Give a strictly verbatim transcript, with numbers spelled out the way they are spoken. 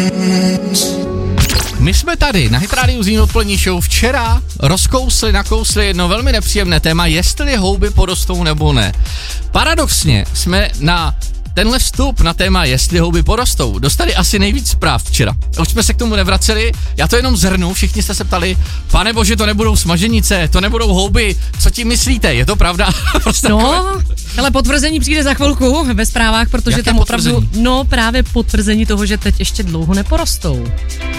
My jsme tady na Hit Radio Zlín odpolední show včera rozkousli, nakousli jedno velmi nepříjemné téma, jestli houby porostou nebo ne. Paradoxně jsme na tenhle vstup na téma, jestli houby porostou, dostali asi nejvíc zpráv včera. Už jsme se k tomu nevraceli, já to jenom zhrnu, všichni jste se ptali, pane bože, to nebudou smaženice, to nebudou houby, co tím myslíte, je to pravda? Prostě no, ale potvrzení přijde za chvilku ve zprávách, protože jaké tam potvrzení? Opravdu, no právě potvrzení toho, že teď ještě dlouho neporostou.